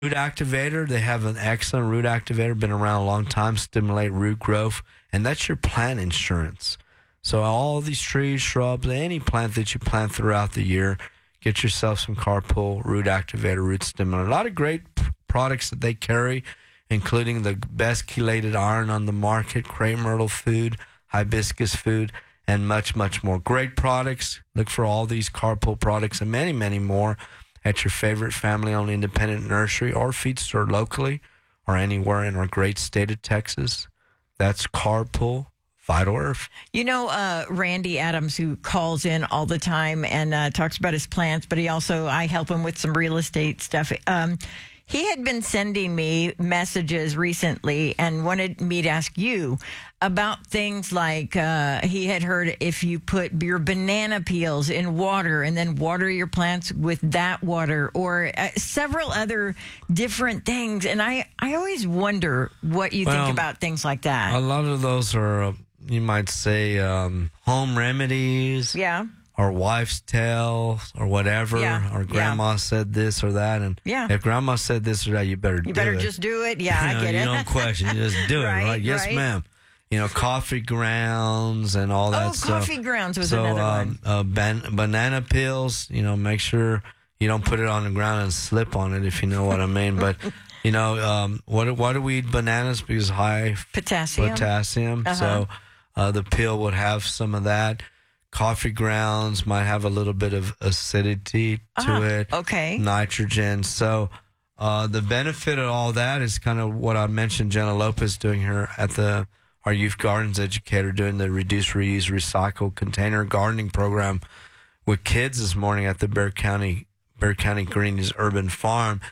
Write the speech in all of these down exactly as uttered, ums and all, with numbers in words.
root activator. They have an excellent root activator, been around a long time, stimulate root growth, and that's your plant insurance. So all these trees, shrubs, any plant that you plant throughout the year, get yourself some Carpool root activator, root stimulator. A lot of great p- products that they carry, including the best chelated iron on the market, crepe myrtle food, hibiscus food, and much, much more. Great products. Look for all these Carpool products and many, many more at your favorite family-owned independent nursery or feed store locally or anywhere in our great state of Texas. That's Carpool Vital Earth. You know, uh, Randy Adams, who calls in all the time and uh, talks about his plants, but he also, I help him with some real estate stuff. Um, he had been sending me messages recently and wanted me to ask you about things like uh, he had heard if you put your banana peels in water and then water your plants with that water, or uh, several other different things. And I, I always wonder what you Well, think about things like that. A lot of those are, uh, you might say, um, home remedies. Yeah. Or wife's tale or whatever. Yeah, Or grandma yeah. said this or that. And Yeah. if grandma said this or that, you better You do better it. just do it. Yeah, you know, I get you it. don't question. You just do Right, it, right? Yes, right. ma'am. You know, coffee grounds and all that Oh, stuff. coffee grounds was so, another um, one. Uh, ban- banana peels, you know, make sure you don't put it on the ground and slip on it, if you know what I mean. But, you know, um, what, why do we eat bananas? Because high Potassium. potassium. Uh-huh. So uh, the pill would have some of that. Coffee grounds might have a little bit of acidity to Ah, it. okay. Nitrogen. So uh, the benefit of all that is kind of what I mentioned Jenna Lopez doing here at the our youth gardens educator doing the reduce, reuse, recycle container gardening program with kids this morning at the Bear County Bear County Greens Urban Farm.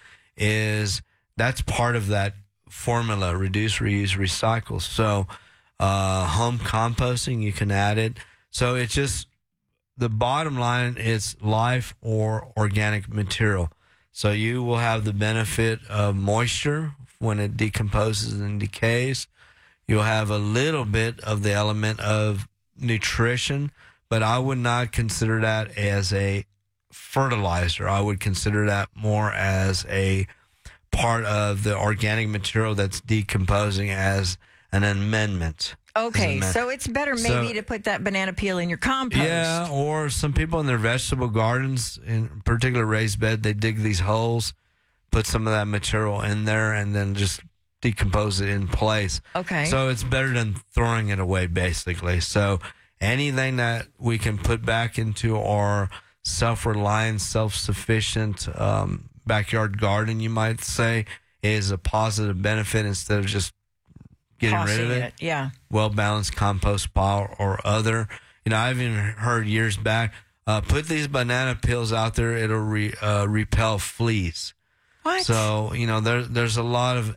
Is that's part of that formula: reduce, reuse, recycle. So uh, home composting, you can add it. So it's just the bottom line is life or organic material. So you will have the benefit of moisture when it decomposes and decays. You'll have a little bit of the element of nutrition, but I would not consider that as a fertilizer. I would consider that more as a part of the organic material that's decomposing as an amendment. Okay, so it's better maybe So- to put that banana peel in your compost. Yeah, or some people in their vegetable gardens, in particular raised bed, they dig these holes, put some of that material in there, and then just decompose it in place. Okay. So it's better than throwing it away, basically. So anything that we can put back into our self-reliant, self-sufficient um, backyard garden, you might say, is a positive benefit instead of just getting rid of Tossing it. Yeah. Well-balanced compost pile or other. You know, I've even heard years back, uh, put these banana peels out there, it'll re, uh, repel fleas. What? So, you know, there, there's a lot of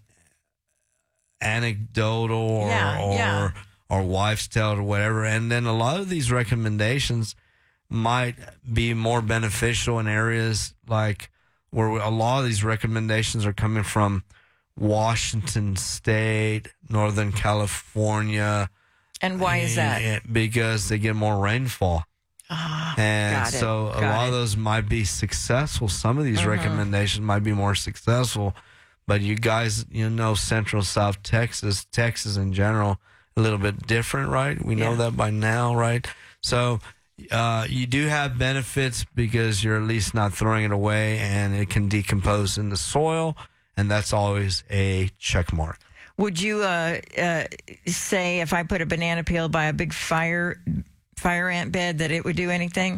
anecdotal or, Yeah, or, yeah. or wives' tale or whatever. And then a lot of these recommendations might be more beneficial in areas like where a lot of these recommendations are coming from Washington State, Northern California. And why is that? And- Because they get more rainfall. Ah, And got it, so a got lot it. of those might be successful. Some of these Mhm. recommendations might be more successful. But you guys, you know, Central South Texas, Texas in general, a little bit different, right? We know Yeah. that by now, right? So uh, you do have benefits because you're at least not throwing it away and it can decompose in the soil. And that's always a check mark. Would you uh, uh, say if I put a banana peel by a big fire fire ant bed that it would do anything?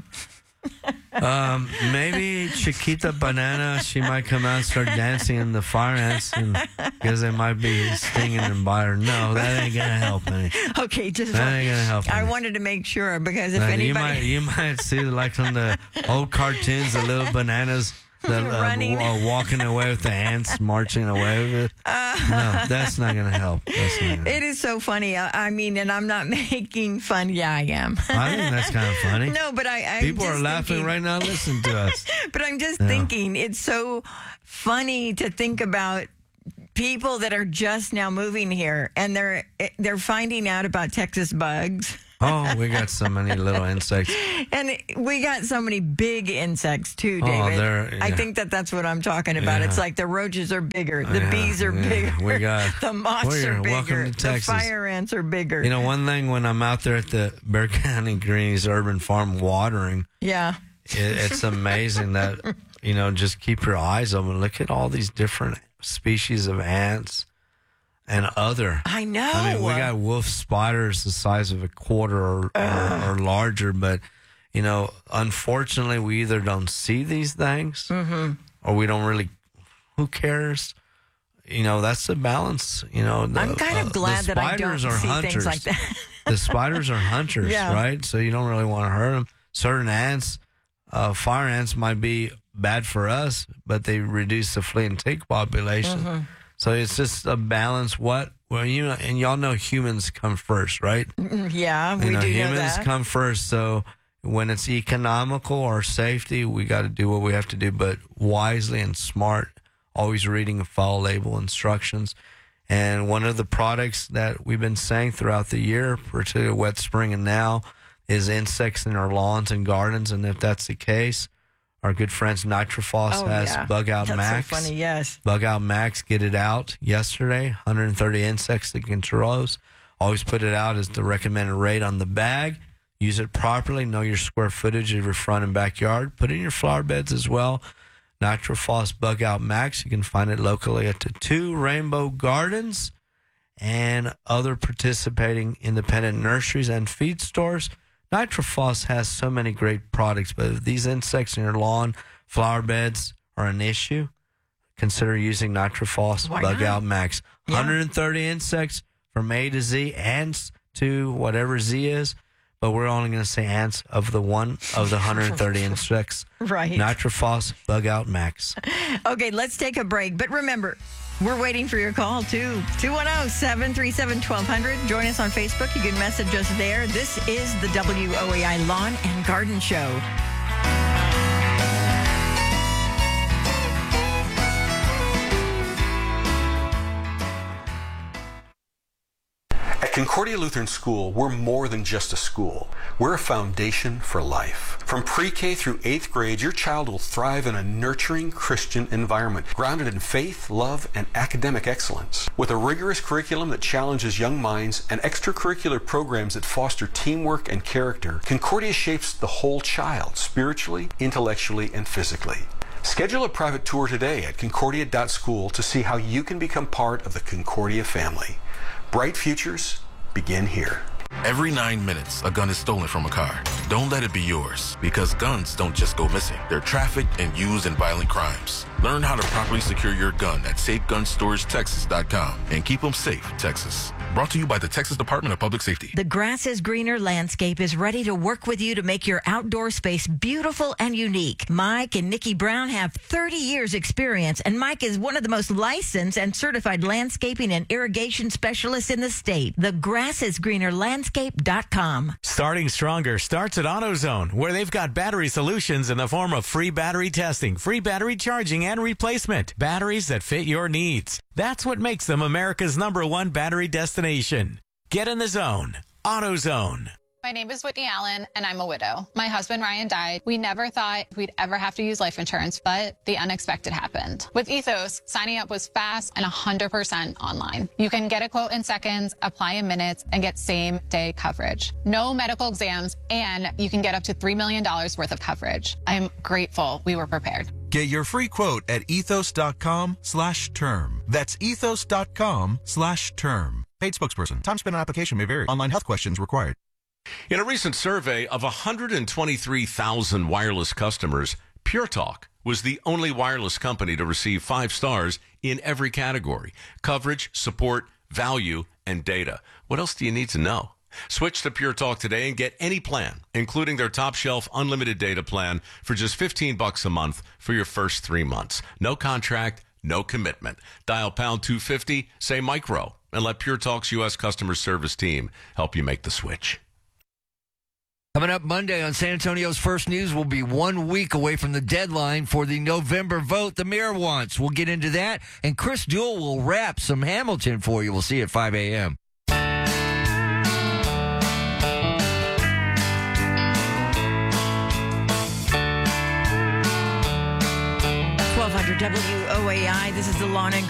Um, maybe Chiquita Banana, she might come out and start dancing in the fire ants and because they might be stinging and bite her. No, that ain't going to help any. Okay, just That ain't going to help I any. wanted to make sure because if Uh, anybody you might you might see like on the old cartoons, the little bananas that uh, Running. are walking away with the ants marching away with it. No, that's not going to help. That's not gonna It is so funny. I, I mean, and I'm not making fun. Yeah, I am. I think that's kind of funny. No, but I. I'm People just are laughing thinking, right now. Listen to us. But I'm just Yeah. thinking it's so funny to think about people that are just now moving here and they're they're finding out about Texas bugs. Oh, we got so many little insects. And we got so many big insects too, David. Oh, they're, yeah. I think that that's what I'm talking about. Yeah. It's like the roaches are bigger, the Yeah, bees are yeah. bigger, We got- the moths we're- are bigger, welcome to the Texas. fire ants are bigger. You know, one thing when I'm out there at the Bear County Greenies Urban Farm watering, yeah. it, it's amazing that, you know, just keep your eyes open. Look at all these different species of ants and other. I know. I mean, we got wolf spiders the size of a quarter or, or, or larger, but, you know, unfortunately, we either don't see these things Mm-hmm. or we don't really, who cares? You know, that's the balance. You know, the, I'm kind of uh, glad the that I don't spiders are see hunters. things like that. The spiders are hunters, Yeah. right? So you don't really want to hurt them. Certain ants, uh, fire ants might be bad for us, but they reduce the flea and tick population. Mm-hmm. So it's just a balance. What, well, you know, and y'all know humans come first, right? Yeah, we you know, do know humans that. come first. So when it's economical or safety, we got to do what we have to do, but wisely and smart, always reading the file label instructions. And one of the products that we've been saying throughout the year, particularly wet spring and now, is insects in our lawns and gardens. And if that's the case, our good friends Nitrofos Oh, has yeah. Bug Out That's Max. so funny, yes. Bug Out Max, get it out yesterday. one hundred thirty insects that controls. Always put it out as the recommended rate on the bag. Use it properly. Know your square footage of your front and backyard. Put it in your flower beds as well. Nitrofos Bug Out Max. You can find it locally at the two Rainbow Gardens and other participating independent nurseries and feed stores. Nitrofos has so many great products, but if these insects in your lawn, flower beds are an issue, consider using Nitrofos Why Bug not? Out Max. Yeah. one hundred thirty insects from A to Z, ants to whatever Z is, but we're only going to say ants of the one of the one hundred thirty insects. Right. Nitrofos Bug Out Max. Okay, let's take a break. But remember, we're waiting for your call, too. two one zero, seven three seven, one two zero zero. Join us on Facebook. You can message us there. This is the W O A I Lawn and Garden Show. At Concordia Lutheran School, we're more than just a school. We're a foundation for life. From pre-K through eighth grade, your child will thrive in a nurturing Christian environment, grounded in faith, love, and academic excellence. With a rigorous curriculum that challenges young minds and extracurricular programs that foster teamwork and character, Concordia shapes the whole child, spiritually, intellectually, and physically. Schedule a private tour today at concordia dot school to see how you can become part of the Concordia family. Bright futures begin here. Every nine minutes, a gun is stolen from a car. Don't let it be yours, because guns don't just go missing. They're trafficked and used in violent crimes. Learn how to properly secure your gun at safe gun storage texas dot com and keep them safe, Texas. Brought to you by the Texas Department of Public Safety. The Grass is Greener Landscape is ready to work with you to make your outdoor space beautiful and unique. Mike and Nikki Brown have thirty years experience, and Mike is one of the most licensed and certified landscaping and irrigation specialists in the state. The Grass is Greener Landscape dot com. Starting Stronger starts at AutoZone, where they've got battery solutions in the form of free battery testing, free battery charging, and replacement. Batteries that fit your needs. That's what makes them America's number one battery destination. Get in the zone. AutoZone. My name is Whitney Allen, and I'm a widow. My husband, Ryan, died. We never thought we'd ever have to use life insurance, but the unexpected happened. With Ethos, signing up was fast and one hundred percent online. You can get a quote in seconds, apply in minutes, and get same-day coverage. No medical exams, and you can get up to three million dollars worth of coverage. I'm grateful we were prepared. Get your free quote at ethos dot com slash term. That's ethos dot com slash term. Paid spokesperson. Time spent on application may vary. Online health questions required. In a recent survey of one hundred twenty-three thousand wireless customers, Pure Talk was the only wireless company to receive five stars in every category: coverage, support, value, and data. What else do you need to know? Switch to Pure Talk today and get any plan, including their top shelf unlimited data plan, for just fifteen bucks a month for your first three months. No contract, no commitment. Dial pound two fifty, say micro, and let Pure Talk's U S customer service team help you make the switch. Coming up Monday on San Antonio's First News, we'll be one week away from the deadline for the November vote the mayor wants. We'll get into that, and Chris Duell will wrap some Hamilton for you. We'll see you at five a.m. hundred W O A I. This is the Lawn and